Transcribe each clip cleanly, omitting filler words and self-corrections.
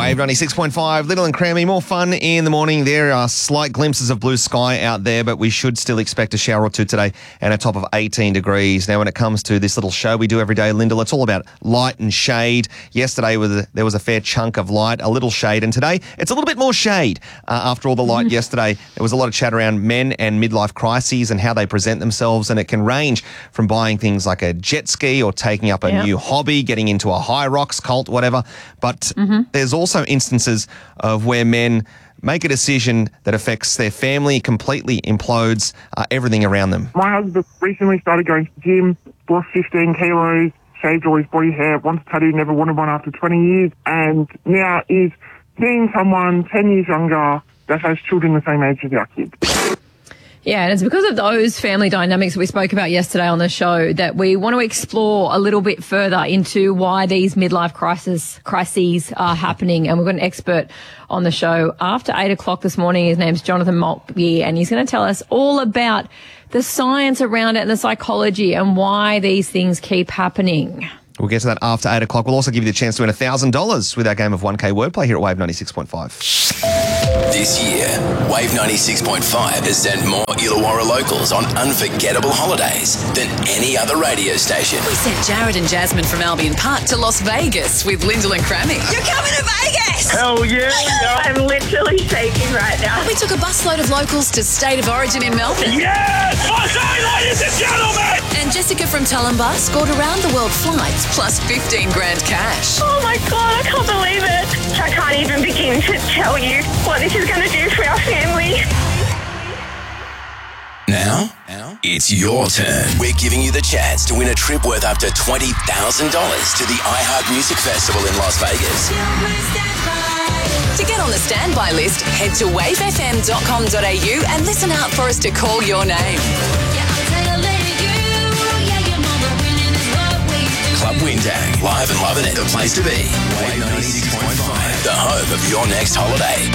Wave 96.5, Little and Crammy. More fun in the morning. There are slight glimpses of blue sky out there, but we should still expect a shower or two today and a top of 18 degrees. Now, when it comes to this little show we do every day, Lyndall, it's all about light and shade. Yesterday, there was a fair chunk of light, a little shade, and today it's a little bit more shade. After all the light yesterday, there was a lot of chat around men and midlife crises and how they present themselves, and it can range from buying things like a jet ski or taking up a new hobby, getting into a high rocks cult, whatever. But there's also instances of where men make a decision that affects their family, completely implodes everything around them. My husband recently started going to the gym, lost 15 kilos, shaved all his body hair, wants a tattoo, never wanted one after 20 years, and now is seeing someone 10 years younger that has children the same age as our kids. Yeah, and it's because of those family dynamics that we spoke about yesterday on the show that we want to explore a little bit further into why these midlife crises are happening. And we've got an expert on the show after 8 o'clock this morning. His name's Jonathan Maltby, and he's going to tell us all about the science around it and the psychology and why these things keep happening. We'll get to that after 8 o'clock. We'll also give you the chance to win $1,000 with our game of 1K Wordplay here at Wave 96.5. This year, Wave 96.5 has sent more Illawarra locals on unforgettable holidays than any other radio station. We sent Jared and Jasmine from Albion Park to Las Vegas with Lyndall and Crammy. You're coming to Vegas! Hell yeah! I'm literally shaking right now. We took a busload of locals to State of Origin in Melbourne. Yes! Ladies and gentlemen! And Jessica from Tulumba scored around-the-world flights plus 15 grand cash. Oh my God, I can't believe it. I can't even begin to tell you what this is going to do for our family. Now, it's your turn. We're giving you the chance to win a trip worth up to $20,000 to the iHeart Music Festival in Las Vegas. To get on the standby list, head to wavefm.com.au and listen out for us to call your name. Club Windang, live and loving it, the place to be. Wave 96.5, the home of your next holiday.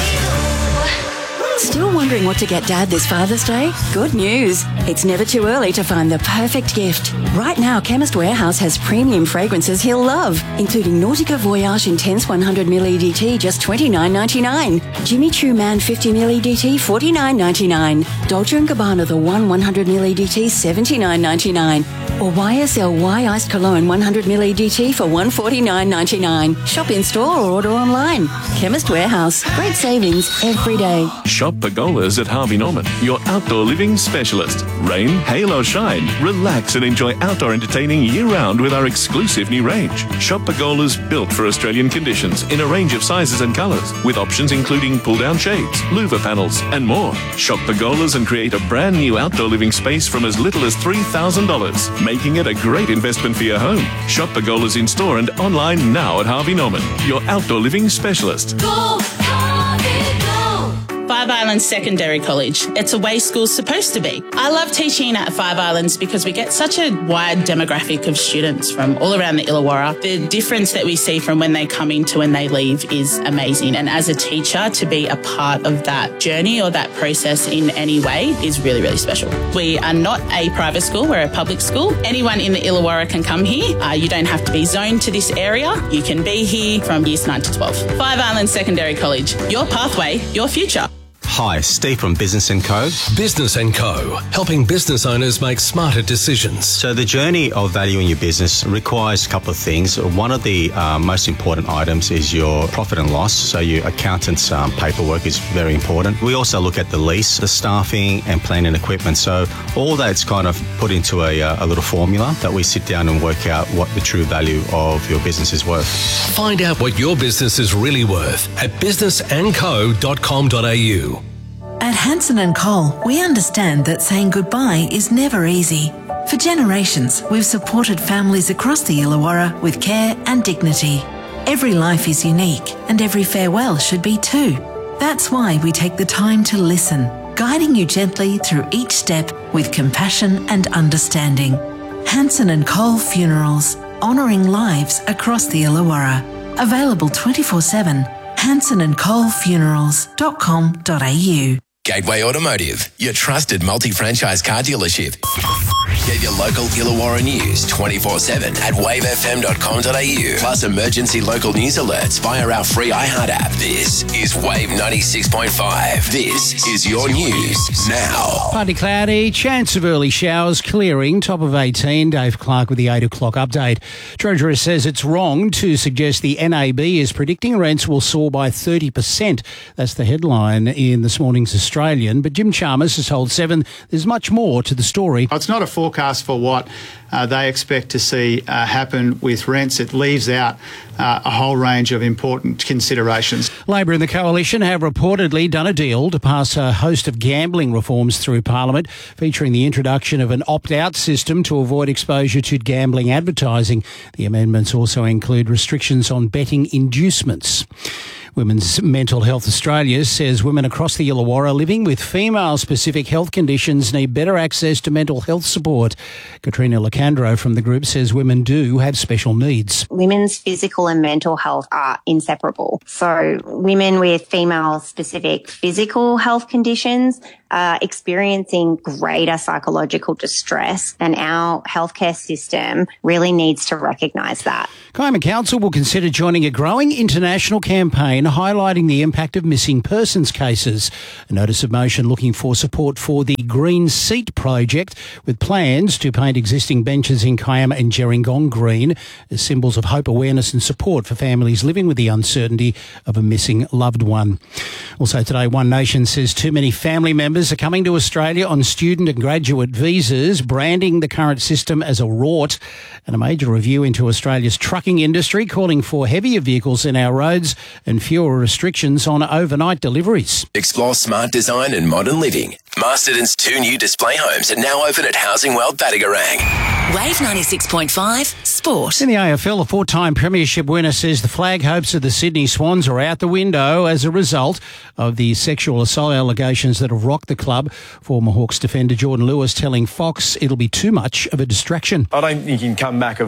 Still wondering what to get Dad this Father's Day? Good news. It's never too early to find the perfect gift. Right now, Chemist Warehouse has premium fragrances he'll love, including Nautica Voyage Intense 100ml EDT, just $29.99. Jimmy Choo Man 50ml EDT, $49.99. Dolce & Gabbana The One 100ml EDT, $79.99. Or YSL Iced Cologne 100ml EDT for $149.99. Shop in store or order online. Chemist Warehouse. Great savings every day. Shop Pergolas at Harvey Norman, your outdoor living specialist. Rain, hail or shine, relax and enjoy outdoor entertaining year-round with our exclusive new range. Shop Pergolas built for Australian conditions in a range of sizes and colours, with options including pull-down shades, louver panels and more. Shop Pergolas and create a brand new outdoor living space from as little as $3,000, making it a great investment for your home. Shop Pergolas in store and online now at Harvey Norman, your outdoor living specialist. Go, Harvey, go. Five Islands Secondary College. It's a way school's supposed to be. I love teaching at Five Islands because we get such a wide demographic of students from all around the Illawarra. The difference that we see from when they come in to when they leave is amazing. And as a teacher, to be a part of that journey or that process in any way is really, really special. We are not a private school, we're a public school. Anyone in the Illawarra can come here. You don't have to be zoned to this area. You can be here from years 9 to 12. Five Islands Secondary College. Your pathway, your future. Hi, Steve from Business & Co. Business & Co. Helping business owners make smarter decisions. So the journey of valuing your business requires a couple of things. One of the most important items is your profit and loss. So your accountant's paperwork is very important. We also look at the lease, the staffing and plant and equipment. So all that's kind of put into a little formula that we sit down and work out what the true value of your business is worth. Find out what your business is really worth at businessandco.com.au. At Hanson & Cole, we understand that saying goodbye is never easy. For generations, we've supported families across the Illawarra with care and dignity. Every life is unique, and every farewell should be too. That's why we take the time to listen, guiding you gently through each step with compassion and understanding. Hanson & Cole Funerals, honouring lives across the Illawarra. Available 24/7. hansonandcolefunerals.com.au. Gateway Automotive, your trusted multi-franchise car dealership. Get your local Illawarra news 24/7 at wavefm.com.au. Plus emergency local news alerts via our free iHeart app. This is Wave 96.5. This is your news now. Partly cloudy, chance of early showers, clearing, top of 18. Dave Clark with the 8 o'clock update. Treasurer says it's wrong to suggest the NAB is predicting rents will soar by 30%. That's the headline in this morning's Australian. But Jim Chalmers has told Seven there's much more to the story. It's not a forecast for what they expect to see happen with rents. It leaves out a whole range of important considerations. Labor and the Coalition have reportedly done a deal to pass a host of gambling reforms through Parliament, featuring the introduction of an opt-out system to avoid exposure to gambling advertising. The amendments also include restrictions on betting inducements. Women's Mental Health Australia says women across the Illawarra living with female-specific health conditions need better access to mental health support. Katrina Lacandro from the group says women do have special needs. Women's physical and mental health are inseparable. So women with female-specific physical health conditions are experiencing greater psychological distress, and our healthcare system really needs to recognise that. Kiama Council will consider joining a growing international campaign highlighting the impact of missing persons cases. A notice of motion looking for support for the Green Seat project, with plans to paint existing benches in Kiama and Gerringong green as symbols of hope, awareness and support for families living with the uncertainty of a missing loved one. Also today, One Nation says too many family members are coming to Australia on student and graduate visas, branding the current system as a rort, and a major review into Australia's trucking industry calling for heavier vehicles in our roads and fewer restrictions on overnight deliveries. Explore smart design and modern living. Masterton's 2 new display homes are now open at Housing World Battigarang. Wave 96.5 Sport. In the AFL, a 4-time premiership winner says the flag hopes of the Sydney Swans are out the window as a result of the sexual assault allegations that have rocked the club. Former Hawks defender Jordan Lewis telling Fox it'll be too much of a distraction. I don't think you can come back of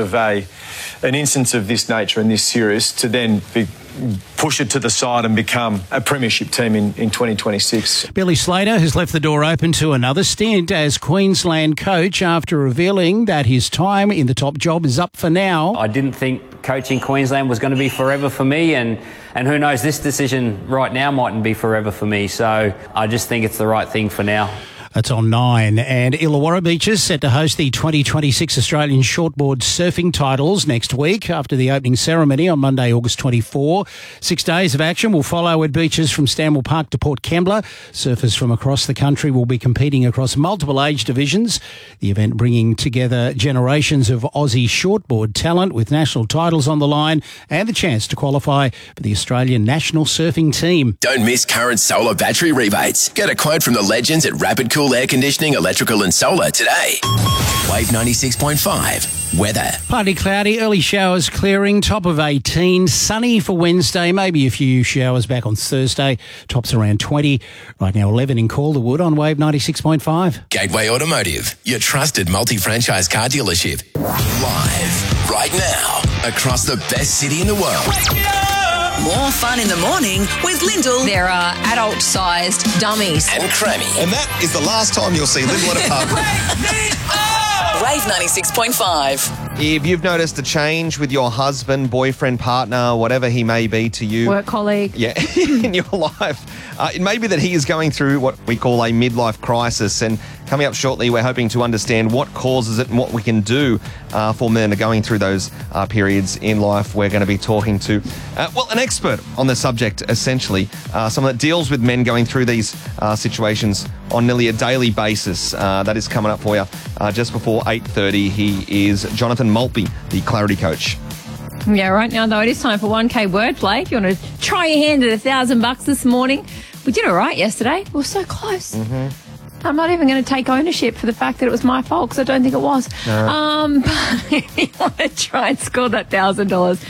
an instance of this nature and this serious to then push it to the side and become a premiership team in 2026. Billy Slater has left the door open to another stint as Queensland coach after revealing that his time in the top job is up for now. I didn't think coaching Queensland was going to be forever for me, and who knows, this decision right now mightn't be forever for me, so I just think it's the right thing for now. That's on 9. And Illawarra Beaches set to host the 2026 Australian Shortboard Surfing Titles next week after the opening ceremony on Monday, August 24. 6 days of action will follow at beaches from Stanwell Park to Port Kembla. Surfers from across the country will be competing across multiple age divisions. The event bringing together generations of Aussie shortboard talent with national titles on the line and the chance to qualify for the Australian national surfing team. Don't miss current solar battery rebates. Get a quote from the legends at Rapid Cool Air Conditioning, Electrical and Solar today. Wave 96.5 weather. Partly cloudy, early showers clearing, top of 18. Sunny for Wednesday, maybe a few showers back on Thursday. Tops around 20. Right now 11 in Calderwood on Wave 96.5. Gateway Automotive, your trusted multi-franchise car dealership. Live right now across the best city in the world. More fun in the morning with Lyndall. There are adult-sized dummies. And Crammy. And that is the last time you'll see Lyndall at a pub. Wave 96.5. If you've noticed a change with your husband, boyfriend, partner, whatever he may be to you. Work colleague. Yeah, in your life. It may be that he is going through what we call a midlife crisis. And coming up shortly, we're hoping to understand what causes it and what we can do for men that are going through those periods in life. We're going to be talking to, an expert on the subject, essentially. Someone that deals with men going through these situations on nearly a daily basis. That is coming up for you just before 8:30. He is Jonathan Maltby, the Clarity Coach. Yeah, right now, though, it is time for 1K wordplay. If you want to try your hand at $1,000 this morning. We did all right yesterday. We were so close. Mm-hmm. I'm not even going to take ownership for the fact that it was my fault, because I don't think it was. No. But if you want to try and score that $1,000,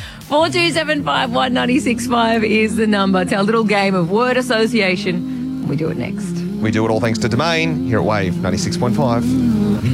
4275 196.5 is the number. It's our little game of word association. We do it next. We do it all thanks to Domain here at Wave 96.5.